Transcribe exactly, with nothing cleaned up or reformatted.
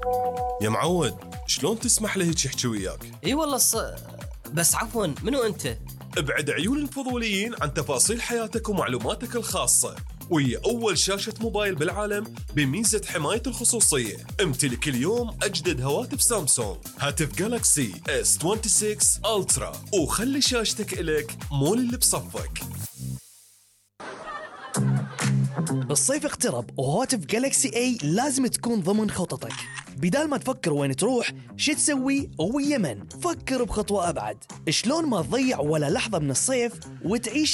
يا معود، شلون تسمح له هيك يحكي وياك؟ اي والله الص... بس عفوا، منو انت؟ ابعد عيون الفضوليين عن تفاصيل حياتك ومعلوماتك الخاصة، وهي أول شاشة موبايل بالعالم بميزة حماية الخصوصية. امتلك اليوم أجدد هواتف سامسونج، هاتف جالاكسي إس ستة وعشرين ألترا، وخلي شاشتك إلك مول اللي بصفك. الصيف اقترب وهواتف جالكسي اي لازم تكون ضمن خططك. بدال ما تفكر وين تروح شو تسوي ويا من، فكر بخطوة أبعد. شلون ما تضيع ولا لحظة من الصيف وتعيش